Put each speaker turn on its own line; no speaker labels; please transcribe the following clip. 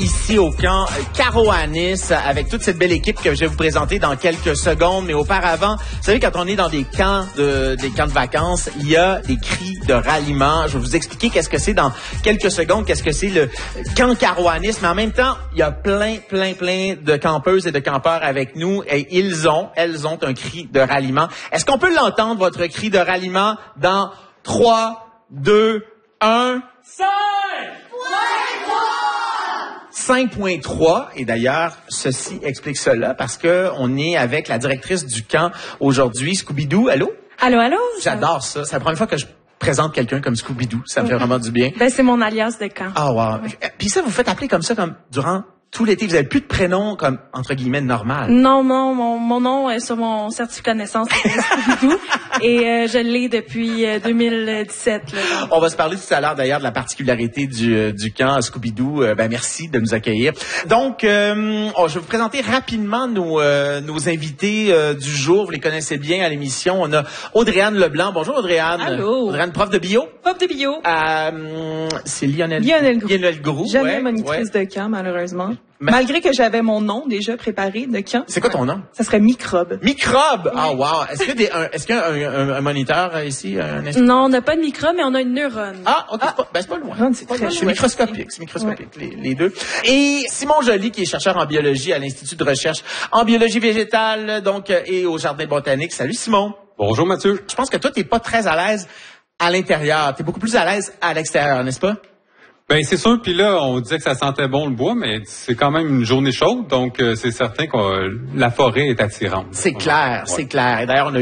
ici au camp Caroanis avec toute cette belle équipe que je vais vous présenter dans quelques secondes. Mais auparavant, vous savez, quand on est dans des camps de vacances, il y a des cris de ralliement. Je vais vous expliquer qu'est-ce que c'est dans quelques secondes, qu'est-ce que c'est le camp Caroanis. Mais en même temps, il y a plein de campeuses et de campeurs avec nous et elles ont un cri de ralliement. Est-ce qu'on peut l'entendre, votre cri de ralliement, dans 3, 2, 1... 5.3, et d'ailleurs, ceci explique cela, parce que on est avec la directrice du camp aujourd'hui, Scooby-Doo. Allô?
Allô?
J'adore ça. C'est la première fois que je présente quelqu'un comme Scooby-Doo. Ça me fait vraiment du bien.
Ben, c'est mon alias de camp.
Ah, wow. Puis ça, vous faites appeler comme ça, comme durant tout l'été. Vous avez plus de prénom comme, entre guillemets, normal.
Non, mon nom est sur mon certificat de naissance, c'est Scooby-Doo. Et je l'ai depuis 2017. Là.
On va se parler tout à l'heure d'ailleurs de la particularité du camp Scooby-Doo. Merci de nous accueillir. Donc, je vais vous présenter rapidement nos invités du jour. Vous les connaissez bien à l'émission. On a Audrey-Anne Leblanc. Bonjour Audrey-Anne.
Allô.
Audrey-Anne, prof de bio.
Prof de bio.
C'est Lionel Groux.
Jamais monitrice de camp, malheureusement. Malgré que j'avais mon nom déjà préparé de camp.
C'est quoi ton nom? Ça
serait Microbe.
Microbe! Ah, wow! Est-ce qu'il y a un moniteur ici?
Non, on n'a pas de microbe, mais on a une neurone.
Ah, OK. C'est pas loin.
C'est très chouette.
C'est microscopique. C'est microscopique, les deux. Et Simon Joly, qui est chercheur en biologie à l'Institut de recherche en biologie végétale, donc, et au Jardin botanique. Salut, Simon.
Bonjour, Mathieu.
Je pense que toi, t'es pas très à l'aise à l'intérieur. T'es beaucoup plus à l'aise à l'extérieur, n'est-ce pas?
Ben c'est sûr, puis là, on disait que ça sentait bon le bois, mais c'est quand même une journée chaude, donc c'est certain que la forêt est attirante.
C'est clair, c'est clair. Et d'ailleurs, on a